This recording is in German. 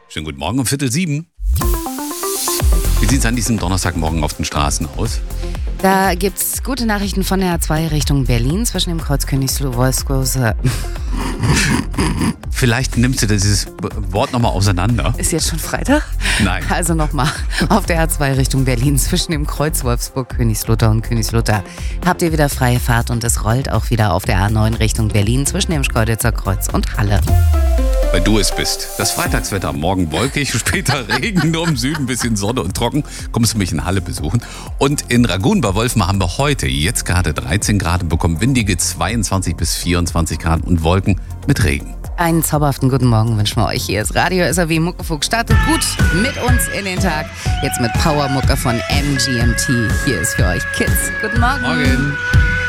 Schönen guten Morgen um 6:45. Wie sieht es an diesem Donnerstagmorgen auf den Straßen aus? Da gibt's gute Nachrichten von der A2 Richtung Berlin zwischen dem Kreuz Königslohn. Vielleicht nimmst du dieses Wort nochmal auseinander. Ist jetzt schon Freitag? Nein. Also nochmal. Auf der A2 Richtung Berlin zwischen dem Kreuz Wolfsburg, Königslutter und Königslutter habt ihr wieder freie Fahrt und es rollt auch wieder auf der A9 Richtung Berlin zwischen dem Schkeuditzer Kreuz und Halle. Weil du es bist. Das Freitagswetter, morgen wolkig, später Regen, nur im Süden ein bisschen Sonne und trocken. Kommst du mich in Halle besuchen. Und in Ragun bei Wolfmar haben wir heute jetzt gerade 13 Grad und bekommen windige 22 bis 24 Grad und Wolken mit Regen. Einen zauberhaften guten Morgen wünschen wir euch. Hier ist Radio SAW Muckefuck. Startet gut mit uns in den Tag. Jetzt mit Powermucke von MGMT. Hier ist für euch Kids. Guten Morgen. Morgen.